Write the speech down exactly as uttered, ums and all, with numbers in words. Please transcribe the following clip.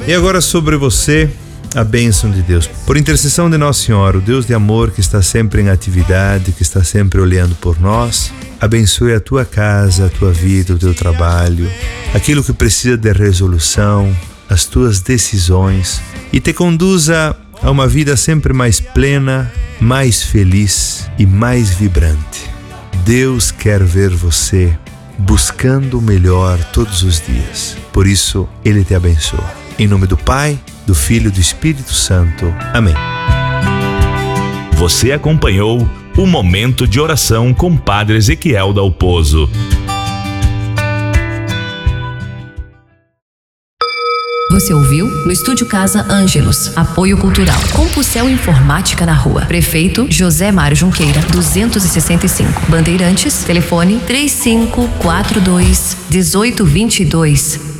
E agora sobre você, a bênção de Deus. Por intercessão de Nossa Senhora, o Deus de amor que está sempre em atividade, que está sempre olhando por nós, abençoe a tua casa, a tua vida, o teu trabalho, aquilo que precisa de resolução, as tuas decisões, e te conduza a uma vida sempre mais plena, mais feliz e mais vibrante. Deus quer ver você buscando o melhor todos os dias. Por isso, Ele te abençoa. Em nome do Pai, do Filho e do Espírito Santo. Amém. Você acompanhou o Momento de Oração com Padre Ezequiel Dalpozo. Você ouviu no Estúdio Casa Ângelos, apoio cultural. Compulsel Informática na Rua. Prefeito José Mário Junqueira, duzentos e sessenta e cinco. Bandeirantes, telefone três cinco quatro dois, um oito dois dois.